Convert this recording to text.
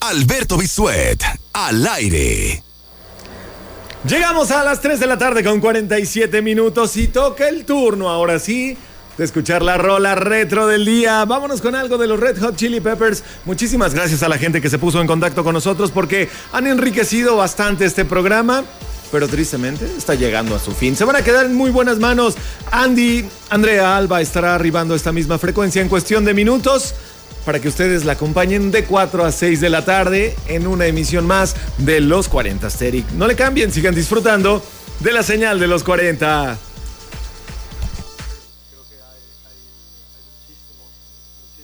Alberto Bisuet, al aire. Llegamos a las 3 de la tarde con 47 minutos y toca el turno, ahora sí, de escuchar la rola retro del día. Vámonos con algo de los Red Hot Chili Peppers. Muchísimas gracias a la gente que se puso en contacto con nosotros porque han enriquecido bastante este programa, pero tristemente está llegando a su fin. Se van a quedar en muy buenas manos. Andrea Alba estará arribando a esta misma frecuencia en cuestión de minutos para que ustedes la acompañen de 4 a 6 de la tarde en una emisión más de Los 40 Asterix. No le cambien, sigan disfrutando de la señal de Los 40.